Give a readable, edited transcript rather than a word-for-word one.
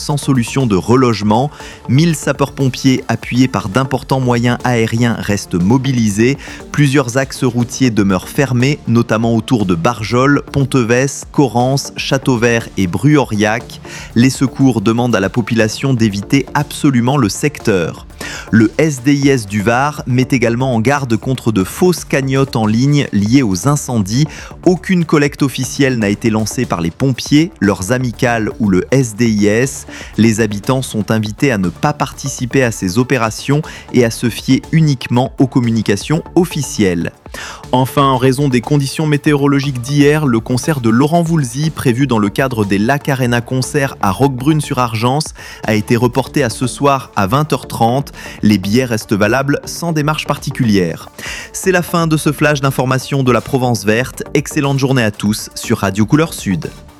sans solution de relogement. 1000 sapeurs-pompiers appuyés par d'importants moyens aériens restent mobilisés. Plusieurs axes routiers demeurent fermés, notamment autour de Barjol, Ponteves, Correns, Châteauvert et Bru-Aurillac. Les secours demandent à la population d'éviter absolument le secteur. Le SDIS du Var met également en garde contre de fausses cagnottes en ligne liées aux incendies. Aucune collecte officielle n'a été lancée par les pompiers, leurs amicales ou le SDIS. Les habitants sont invités à ne pas participer à ces opérations et à se fier uniquement aux communications officielles. Enfin, en raison des conditions météorologiques d'hier, le concert de Laurent Voulzy, prévu dans le cadre des Lac Arena Concerts à Roquebrune-sur-Argence, a été reporté à ce soir à 20h30. Les billets restent valables sans démarche particulière. C'est la fin de ce flash d'information de la Provence verte. Excellente journée à tous sur Radio Couleur Sud.